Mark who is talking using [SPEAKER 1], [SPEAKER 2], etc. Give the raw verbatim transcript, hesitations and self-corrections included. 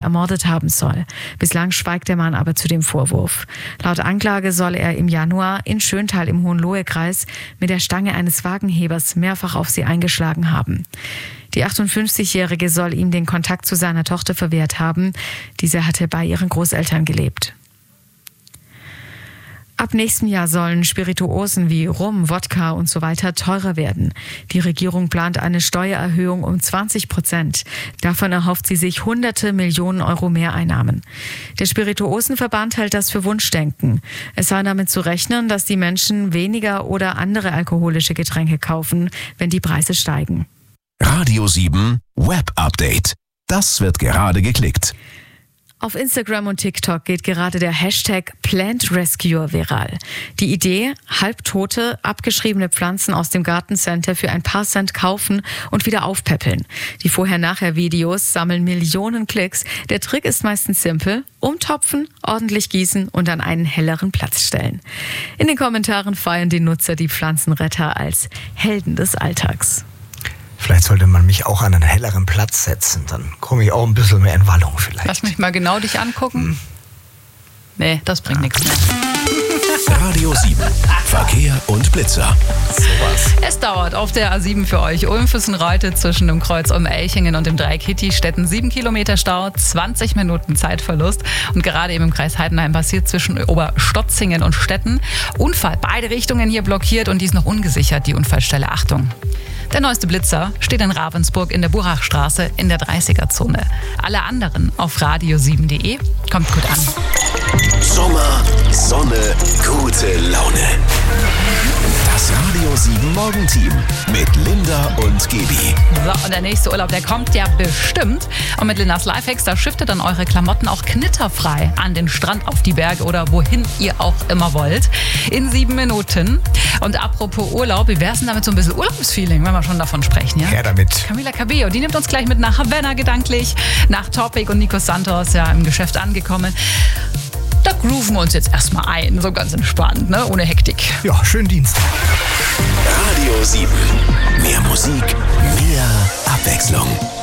[SPEAKER 1] ermordet haben soll. Bislang schweigt der Mann aber zu dem Vorwurf. Laut Anklage soll er im Januar in Schöntal im Hohenlohe-Kreis mit der Stange eines Wagenhebers mehrfach auf sie eingeschlagen haben. Die achtundfünfzigjährige soll ihm den Kontakt zu seiner Tochter verwehrt haben. Diese hatte bei ihren Großeltern gelebt. Ab nächstem Jahr sollen Spirituosen wie Rum, Wodka und so weiter teurer werden. Die Regierung plant eine Steuererhöhung um zwanzig Prozent. Davon erhofft sie sich hunderte Millionen Euro Mehreinnahmen. Der Spirituosenverband hält das für Wunschdenken. Es sei damit zu rechnen, dass die Menschen weniger oder andere alkoholische Getränke kaufen, wenn die Preise steigen.
[SPEAKER 2] Radio sieben Web Update. Das wird gerade geklickt.
[SPEAKER 1] Auf Instagram und TikTok geht gerade der Hashtag Plant Rescue viral. Die Idee, halbtote, abgeschriebene Pflanzen aus dem Gartencenter für ein paar Cent kaufen und wieder aufpäppeln. Die Vorher-Nachher-Videos sammeln Millionen Klicks. Der Trick ist meistens simpel: umtopfen, ordentlich gießen und an einen helleren Platz stellen. In den Kommentaren feiern die Nutzer die Pflanzenretter als Helden des Alltags.
[SPEAKER 3] Vielleicht sollte man mich auch an einen helleren Platz setzen, dann komme ich auch ein bisschen mehr in Wallung vielleicht.
[SPEAKER 4] Lass mich mal genau dich angucken. Hm. Nee, das bringt ja. nichts mehr.
[SPEAKER 2] Radio sieben, Verkehr und Blitzer.
[SPEAKER 4] Sowas. Es dauert auf der A sieben für euch. Ulm-Füssen-Reutte zwischen dem Kreuz Ulm-Elchingen und dem Dreieck Hitti-Städten. sieben Kilometer Stau, zwanzig Minuten Zeitverlust. Und gerade eben im Kreis Heidenheim passiert zwischen Oberstotzingen und Stetten Unfall. Beide Richtungen hier blockiert und die ist noch ungesichert, die Unfallstelle. Achtung! Der neueste Blitzer steht in Ravensburg in der Burachstraße in der dreißiger-Zone. Alle anderen auf radio sieben punkt de. Kommt gut an.
[SPEAKER 2] Sommer, Sonne, gute Laune. Das Radio sieben Morgenteam mit Linda und Gaby.
[SPEAKER 4] So, und der nächste Urlaub, der kommt ja bestimmt. Und mit Lindas Lifehacks, da schifft ihr dann eure Klamotten auch knitterfrei an den Strand, auf die Berge oder wohin ihr auch immer wollt. In sieben Minuten. Und apropos Urlaub, wie wär's denn damit so ein bisschen Urlaubsfeeling, wenn wir schon davon sprechen, ja?
[SPEAKER 3] Her damit.
[SPEAKER 4] Camila Cabello, die nimmt uns gleich mit nach Havanna gedanklich, nach Topic und Nico Santos, ja, im Geschäft angekommen. Da grooven wir uns jetzt erstmal ein, so ganz entspannt, ne? Ohne Hektik.
[SPEAKER 3] Ja, schönen Dienstag.
[SPEAKER 2] Radio sieben. Mehr Musik, mehr Abwechslung.